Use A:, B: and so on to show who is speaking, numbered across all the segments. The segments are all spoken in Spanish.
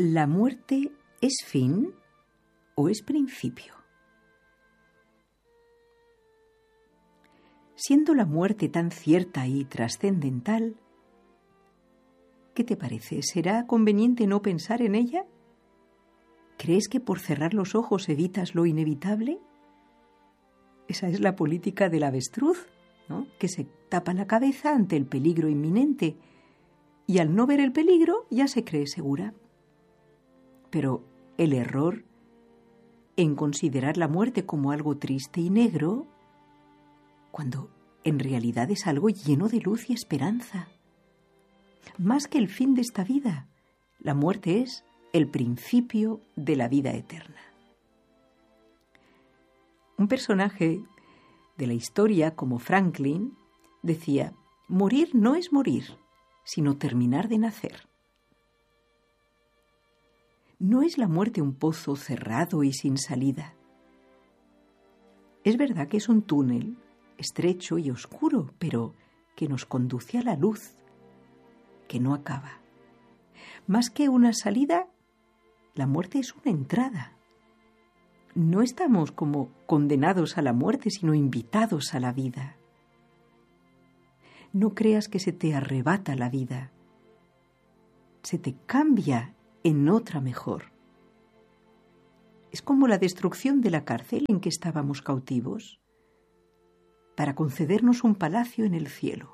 A: ¿La muerte es fin o es principio? Siendo la muerte tan cierta y trascendental, ¿qué te parece? ¿Será conveniente no pensar en ella? ¿Crees que por cerrar los ojos evitas lo inevitable? Esa es la política del avestruz, ¿no? Que se tapa la cabeza ante el peligro inminente y al no ver el peligro ya se cree segura. Pero el error en considerar la muerte como algo triste y negro, cuando en realidad es algo lleno de luz y esperanza. Más que el fin de esta vida, la muerte es el principio de la vida eterna. Un personaje de la historia como Franklin decía: morir no es morir, sino terminar de nacer. No es la muerte un pozo cerrado y sin salida. Es verdad que es un túnel estrecho y oscuro, pero que nos conduce a la luz, que no acaba. Más que una salida, la muerte es una entrada. No estamos como condenados a la muerte, sino invitados a la vida. No creas que se te arrebata la vida. Se te cambia en otra mejor. Es como la destrucción de la cárcel en que estábamos cautivos, para concedernos un palacio en el cielo.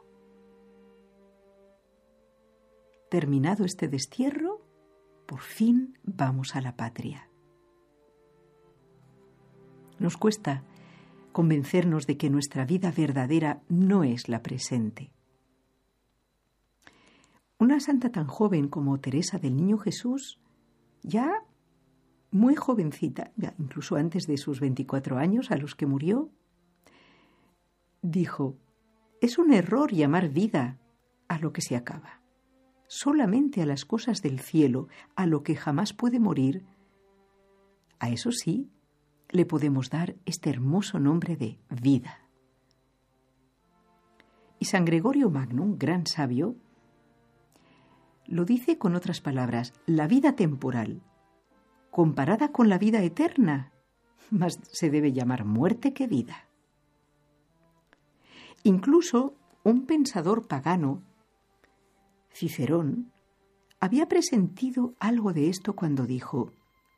A: Terminado este destierro, por fin vamos a la patria. Nos cuesta convencernos de que nuestra vida verdadera no es la presente. Una santa tan joven como Teresa del Niño Jesús, ya muy jovencita, ya incluso antes de sus 24 años a los que murió, dijo: es un error llamar vida a lo que se acaba. Solamente a las cosas del cielo, a lo que jamás puede morir, a eso sí le podemos dar este hermoso nombre de vida. Y San Gregorio Magno, un gran sabio, lo dice con otras palabras: la vida temporal, comparada con la vida eterna, más se debe llamar muerte que vida. Incluso un pensador pagano, Cicerón, había presentido algo de esto cuando dijo: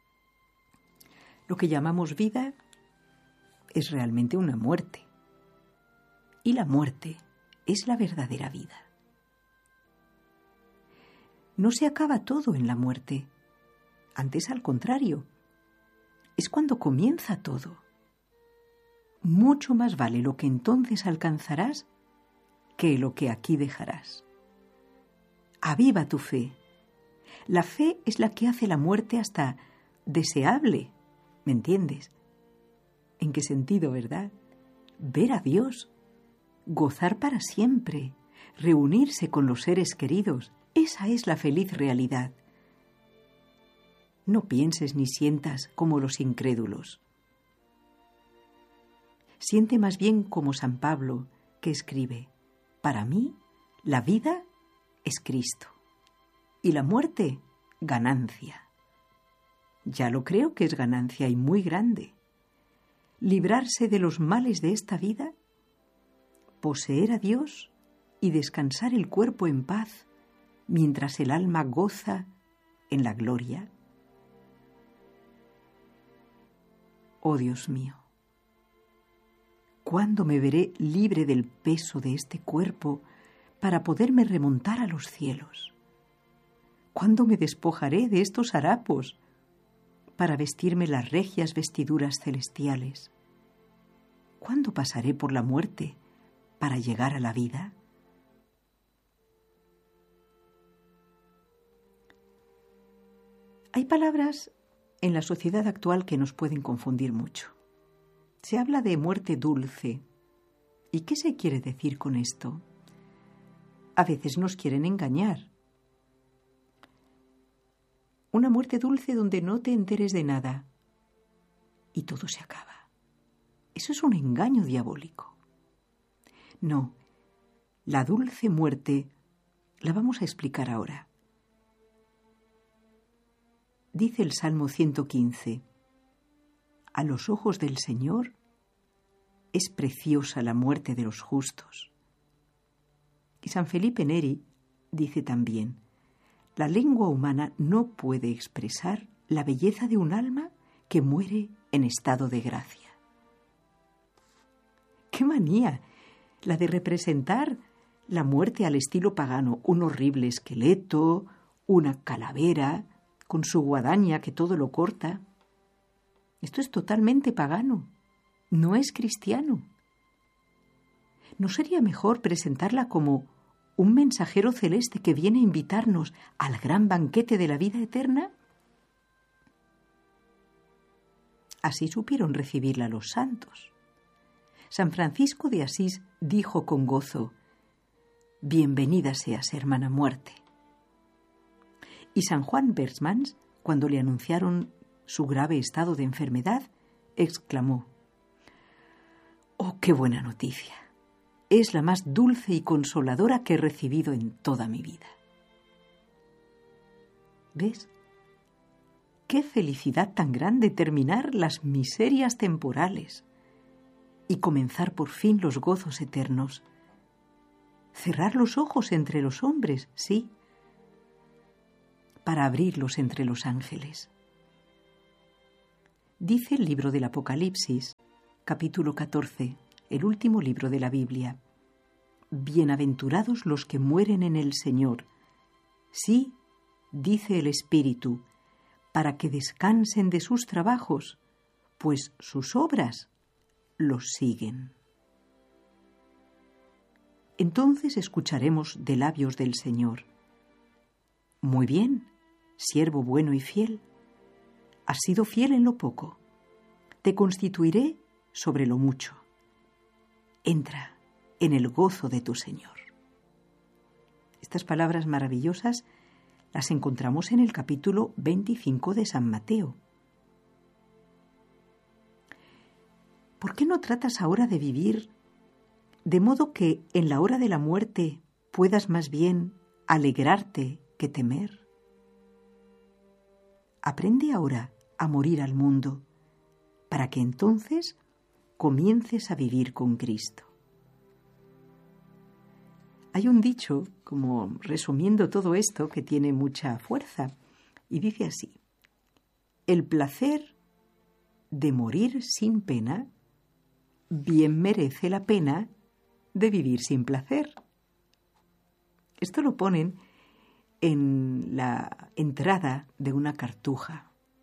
A: lo que llamamos vida es realmente una muerte, y la muerte es la verdadera vida. No se acaba todo en la muerte, antes al contrario, es cuando comienza todo. Mucho más vale lo que entonces alcanzarás que lo que aquí dejarás. Aviva tu fe. La fe es la que hace la muerte hasta deseable, ¿me entiendes? ¿En qué sentido, verdad? Ver a Dios, gozar para siempre, reunirse con los seres queridos, esa es la feliz realidad. No pienses ni sientas como los incrédulos. Siente más bien como San Pablo, que escribe: para mí, la vida es Cristo y la muerte, ganancia. Ya lo creo que es ganancia y muy grande. Librarse de los males de esta vida, poseer a Dios y descansar el cuerpo en paz, mientras el alma goza en la gloria. Oh Dios mío, ¿cuándo me veré libre del peso de este cuerpo para poderme remontar a los cielos? ¿Cuándo me despojaré de estos harapos para vestirme las regias vestiduras celestiales? ¿Cuándo pasaré por la muerte para llegar a la vida? Hay palabras en la sociedad actual que nos pueden confundir mucho. Se habla de muerte dulce. ¿Y qué se quiere decir con esto? A veces nos quieren engañar. Una muerte dulce donde no te enteres de nada y todo se acaba. Eso es un engaño diabólico. No, la dulce muerte la vamos a explicar ahora. Dice el Salmo 115: a los ojos del Señor es preciosa la muerte de los justos. Y San Felipe Neri dice también: la lengua humana no puede expresar la belleza de un alma que muere en estado de gracia. ¡Qué manía la de representar la muerte al estilo pagano! Un horrible esqueleto, una calavera, con su guadaña que todo lo corta. Esto es totalmente pagano, no es cristiano. ¿No sería mejor presentarla como un mensajero celeste que viene a invitarnos al gran banquete de la vida eterna? Así supieron recibirla los santos. San Francisco de Asís dijo con gozo: bienvenida seas, hermana muerte. Y San Juan Versmans, cuando le anunciaron su grave estado de enfermedad, exclamó: ¡oh, qué buena noticia! Es la más dulce y consoladora que he recibido en toda mi vida. ¿Ves? ¡Qué felicidad tan grande terminar las miserias temporales y comenzar por fin los gozos eternos! Cerrar los ojos entre los hombres, sí, para abrirlos entre los ángeles. Dice el libro del Apocalipsis, capítulo 14, el último libro de la Biblia: bienaventurados los que mueren en el Señor. Sí, dice el Espíritu, para que descansen de sus trabajos, pues sus obras los siguen. Entonces escucharemos de labios del Señor: muy bien, siervo bueno y fiel. Has sido fiel en lo poco, te constituiré sobre lo mucho. Entra en el gozo de tu Señor. Estas palabras maravillosas las encontramos en el capítulo 25 de San Mateo. ¿Por qué no tratas ahora de vivir de modo que en la hora de la muerte puedas más bien alegrarte que temer? Aprende ahora a morir al mundo, para que entonces comiences a vivir con Cristo. Hay un dicho, como resumiendo todo esto, que tiene mucha fuerza, y dice así: el placer de morir sin pena bien merece la pena de vivir sin placer. Esto lo ponen en la entrada de una cartuja.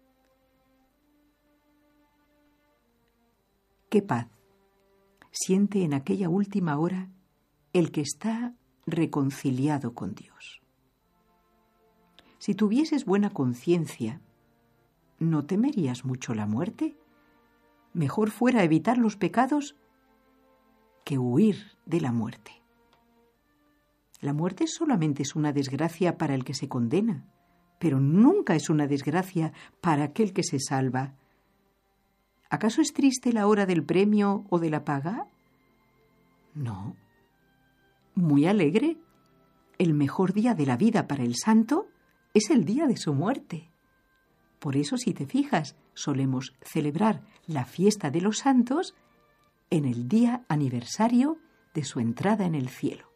A: ¡Qué paz siente en aquella última hora el que está reconciliado con Dios! Si tuvieses buena conciencia, ¿no temerías mucho la muerte? Mejor fuera evitar los pecados que huir de la muerte. La muerte solamente es una desgracia para el que se condena, pero nunca es una desgracia para aquel que se salva. ¿Acaso es triste la hora del premio o de la paga? No. Muy alegre. El mejor día de la vida para el santo es el día de su muerte. Por eso, si te fijas, solemos celebrar la fiesta de los santos en el día aniversario de su entrada en el cielo.